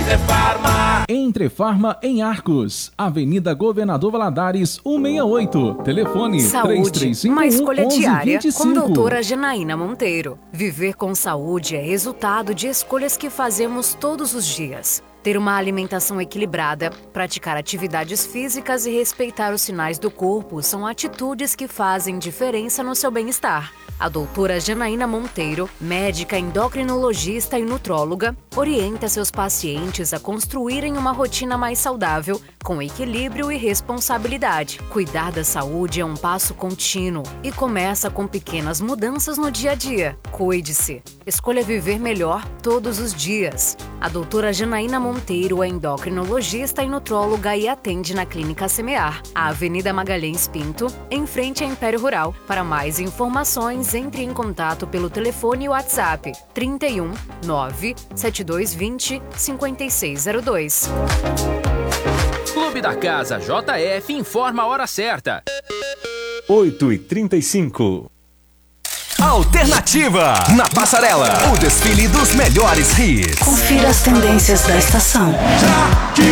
Entre Farma em Arcos, Avenida Governador Valadares, 168. Telefone Saúde, uma escolha 3351 diária 1125. com doutora Janaína Monteiro. Viver com saúde é resultado de escolhas que fazemos todos os dias. Ter uma alimentação equilibrada, praticar atividades físicas e respeitar os sinais do corpo são atitudes que fazem diferença no seu bem-estar. A doutora Janaína Monteiro, médica endocrinologista e nutróloga, orienta seus pacientes a construírem uma rotina mais saudável, com equilíbrio e responsabilidade. Cuidar da saúde é um passo contínuo e começa com pequenas mudanças no dia a dia. Cuide-se. Escolha viver melhor todos os dias. A doutora Janaína Monteiro é endocrinologista e nutróloga e atende na Clínica Semear, a Avenida Magalhães Pinto, em frente a Império Rural. Para mais informações, entre em contato pelo telefone e WhatsApp 31 97220 5602. Clube da Casa JF informa a hora certa. 8h35. Alternativa na passarela, o desfile dos melhores hits. Confira as tendências da estação. Já que